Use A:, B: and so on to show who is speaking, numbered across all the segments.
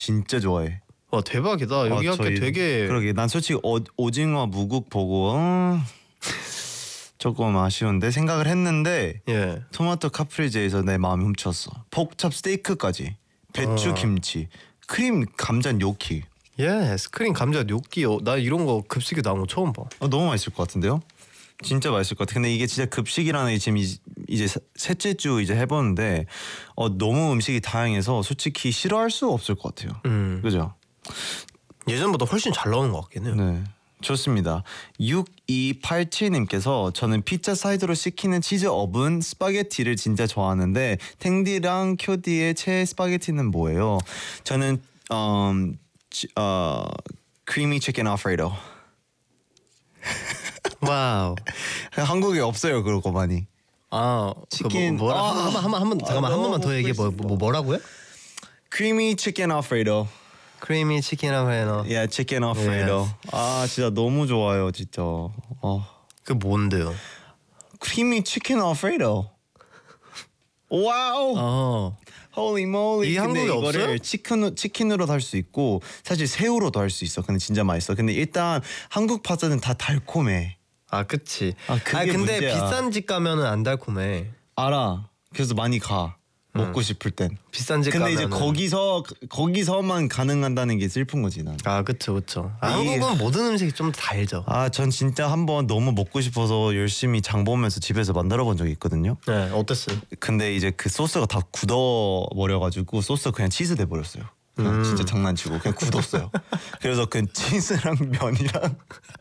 A: 진짜 좋아해.
B: 와 대박이다. 여기 학교
A: 저희,
B: 되게
A: 그러게 난 솔직히 오징어 무국 보고 조금 아쉬운데 생각을 했는데
B: 예.
A: 토마토 카프리제에서 내 마음이 훔쳤어. 폭찹 스테이크까지, 배추 김치, 크림 감자 뇨키.
B: 예. 스크린 감자 뇨끼. 나 이런 거 급식에 나온 거 처음 봐.
A: 너무 맛있을 것 같은데요? 진짜 맛있을 것 같아. 근데 이게 진짜 급식이라는 게 지금 이제 셋째 주 이제 해보는데 너무 음식이 다양해서 솔직히 싫어할 수 없을 것 같아요. 그죠?
B: 예전보다 훨씬 잘 나오는 것 같긴 해요.
A: 네. 좋습니다. 6287님께서 저는 피자 사이드로 시키는 치즈 오븐 스파게티를 진짜 좋아하는데 탱디랑 큐디의 최애 스파게티는 뭐예요? 저는 크리미 치킨 알프레도.
B: 와우.
A: 한국에 없어요 그런 거 많이.
B: 치킨 뭐라 한번 잠깐만 한 번만 더 얘기해. 뭐라고요?
A: 크리미 치킨 알프레도.
B: 크리미 치킨 알프레도.
A: 예, 치킨 알프레도. 진짜 너무 좋아요, 진짜.
B: 그 뭔데요?
A: 크리미 치킨 알프레도. 와우. Holy moly.
B: 이게 한국에 없어요?
A: 치킨으로도 할 수 있고 사실 새우로도 할 수 있어. 근데 진짜 맛있어. 근데 일단 한국 파스타는 다 달콤해.
B: 그치.
A: 그게
B: 근데
A: 문제야.
B: 비싼 집 가면은 안 달콤해.
A: 알아. 그래서 많이 가. 먹고 싶을 땐.
B: 비싼 집
A: 근데
B: 가면은.
A: 이제 거기서만 가능한다는 게 슬픈 거지 난.
B: 그쵸. 한국은 모든 음식이 좀 달죠.
A: 전 진짜 한번 너무 먹고 싶어서 열심히 장 보면서 집에서 만들어 본 적이 있거든요.
B: 네, 어땠어요?
A: 근데 이제 그 소스가 다 굳어버려가지고 소스가 그냥 치즈 돼버렸어요. 그냥 진짜 장난치고 그냥 굳었어요. 그래서 그 치즈랑 면이랑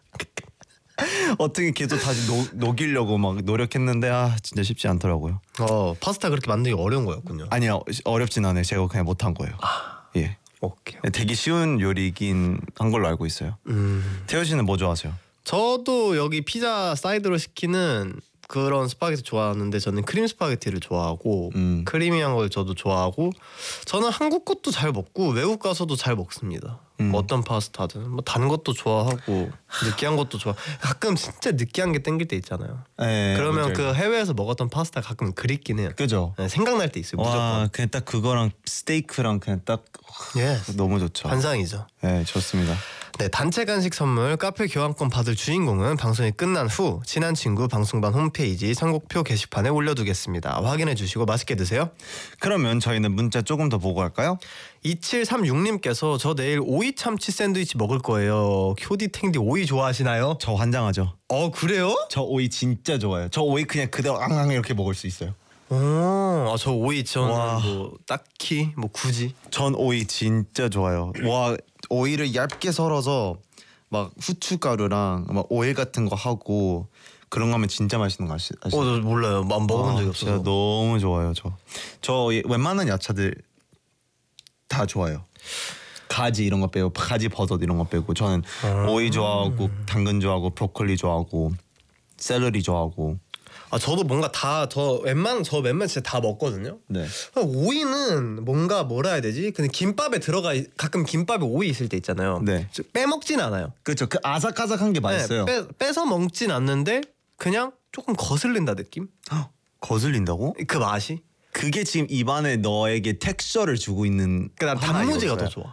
A: 어떻게 계속 다시 녹이려고 막 노력했는데 진짜 쉽지 않더라고요.
B: 파스타 그렇게 만들기 어려운 거였군요.
A: 아니요, 어렵진 않아요. 제가 그냥 못한 거예요. 예.
B: 오케이.
A: 되게 쉬운 요리이긴 한 걸로 알고 있어요. 태호 씨는 뭐 좋아하세요?
B: 저도 여기 피자 사이드로 시키는 그런 스파게티 좋아하는데 저는 크림 스파게티를 좋아하고 크리미한 걸 저도 좋아하고 저는 한국 것도 잘 먹고 외국 가서도 잘 먹습니다. 어떤 파스타든 뭐 단 것도 좋아하고 느끼한 것도 좋아. 가끔 진짜 느끼한 게 땡길 때 있잖아요.
A: 네,
B: 그러면
A: 뭔지
B: 그 해외에서 먹었던 파스타 가끔 그립긴 해요.
A: 그죠?
B: 네, 생각날 때 있어요. 무조건.
A: 그냥 딱 그거랑 스테이크랑 그냥 딱 너무 좋죠.
B: 환상이죠.
A: 네, 좋습니다.
B: 네, 단체 간식 선물 카페 교환권 받을 주인공은 방송이 끝난 후 친한 친구 방송반 홈페이지 선곡표 게시판에 올려두겠습니다. 확인해 주시고 맛있게 드세요.
A: 그러면 저희는 문자 조금 더 보고 할까요?
B: 2736님께서 저 내일 오이 참치 샌드위치 먹을 거예요. 효디 탱디 오이 좋아하시나요?
A: 저 환장하죠.
B: 그래요?
A: 저 오이 진짜 좋아해요. 저 오이 그냥 그대로 앙앙 이렇게 먹을 수 있어요.
B: 저 오이 저는 뭐 딱히 뭐 굳이
A: 전 오이 진짜 좋아요. 오이를 얇게 썰어서 막 후춧가루랑 막 오일 같은 거 하고 그런 거 하면 진짜 맛있는 거 아시죠?
B: 저 몰라요. 안 먹어본 적이 없어서.
A: 진짜 너무 좋아요. 저 웬만한 야채들 다 좋아요. 가지 이런 거 빼고 가지 버섯 이런 거 빼고 저는 오이 좋아하고 당근 좋아하고 브로콜리 좋아하고 샐러리 좋아하고.
B: 저도 뭔가 웬만한 진짜 다 먹거든요.
A: 네.
B: 오이는 뭔가 뭐라 해야 되지? 근데 김밥에 가끔 김밥에 오이 있을 때 있잖아요.
A: 네.
B: 빼먹진 않아요.
A: 그렇죠. 그 아삭아삭한 게 맛있어요.
B: 빼서 먹진 않는데 그냥 조금 거슬린다 느낌?
A: 거슬린다고?
B: 그 맛이?
A: 그게 지금 입안에 너에게 텍스처를 주고 있는.
B: 난 단무지가 더 좋아.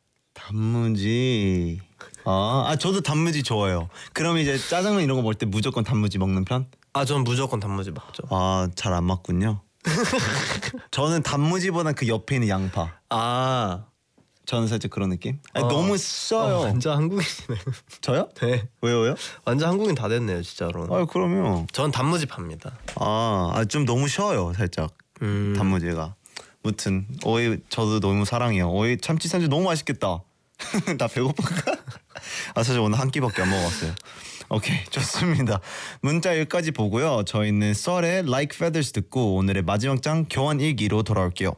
A: 단무지. 저도 단무지 좋아해요. 그럼 이제 짜장면 이런 거 먹을 때 무조건 단무지 먹는 편?
B: 전 무조건 단무지 먹죠.
A: 잘 안 맞군요. 저는 단무지보단 그 옆에 있는 양파. 저는 살짝 그런 느낌? 너무 써요.
B: 완전 한국인이네.
A: 저요?
B: 네.
A: 왜요?
B: 완전 한국인 다 됐네요 진짜로.
A: 그럼요.
B: 전 단무지 팝니다.
A: 좀 너무 쉬워요 살짝. 단무지가. 무튼 오이 저도 너무 사랑해요. 오이 참치 샌드위치 너무 맛있겠다. 나 배고픈가? 사실 오늘 한 끼밖에 안 먹었어요. 오케이, 좋습니다. 문자 여기까지 보고요. 저희는 썰의 Like Feathers 듣고 오늘의 마지막 장 교환 일기로 돌아올게요.